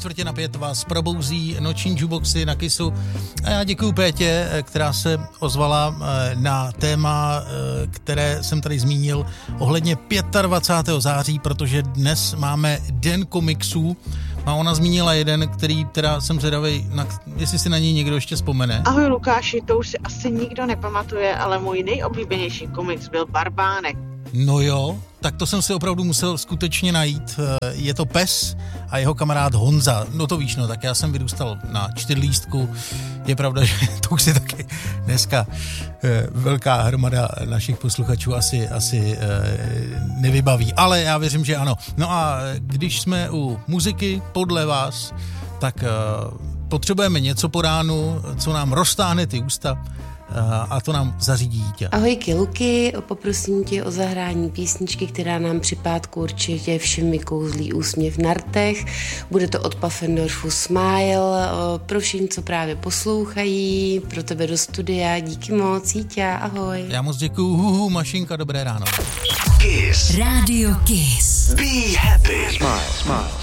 4:45 vás probouzí noční jukeboxy na Kissu. A já děkuju Pétě, která se ozvala na téma, které jsem tady zmínil ohledně 25. září, protože dnes máme Den komiksů. A ona zmínila jeden, který teda jsem zvědavej, jestli si na něj někdo ještě vzpomene. Ahoj Lukáši, to už si asi nikdo nepamatuje, ale můj nejoblíbenější komiks byl Barbánek. No jo, tak to jsem si opravdu musel skutečně najít. Je to Pes a jeho kamarád Honza. No to víš, no, tak já jsem vyrůstal na 4lístku. Je pravda, že to už si taky dneska velká hromada našich posluchačů asi nevybaví. Ale já věřím, že ano. No a když jsme u muziky podle vás, tak potřebujeme něco po ránu, co nám roztáhne ty ústa, a to nám zařídí dítě. Ahojky Luky, poprosím tě o zahrání písničky, která nám při pátku určitě všem vykouzlí úsměv na rtech. Bude to od Pfaffendorfu Smile, pro všechny, co právě poslouchají, pro tebe do studia, díky moc, Jíťa, ahoj. Já moc děkuju, Mašinka, dobré ráno. Kiss. Radio Kiss. Be happy. Smile, smile.